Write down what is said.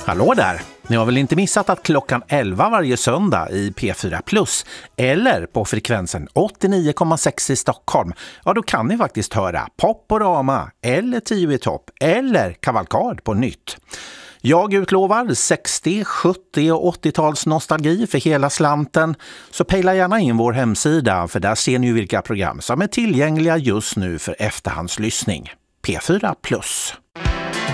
Hallå där! Ni har väl inte missat att klockan 11 varje söndag i P4 Plus eller på frekvensen 89,6 i Stockholm, ja då kan ni faktiskt höra Poporama eller 10 i topp eller Kavalkad på nytt. Jag utlovar 60-, 70- och 80-tals nostalgi för hela slanten, så pejla gärna in vår hemsida för där ser ni vilka program som är tillgängliga just nu för efterhandslyssning. P4 Plus.